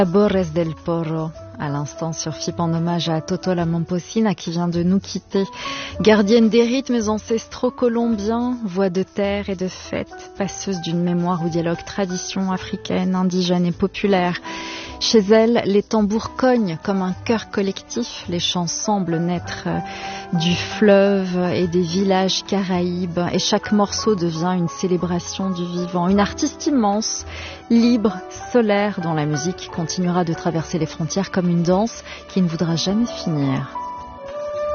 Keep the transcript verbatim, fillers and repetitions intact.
Sabores del Porro, à l'instant sur F I P en hommage à Toto la Momposina qui vient de nous quitter. Gardienne des rythmes ancestraux colombiens, voix de terre et de fête, passeuse d'une mémoire au dialogue tradition africaine, indigène et populaire. Chez elle, les tambours cognent comme un chœur collectif, les chants semblent naître du fleuve et des villages caraïbes et chaque morceau devient une célébration du vivant. Une artiste immense, libre, solaire, dont la musique continuera de traverser les frontières comme une danse qui ne voudra jamais finir.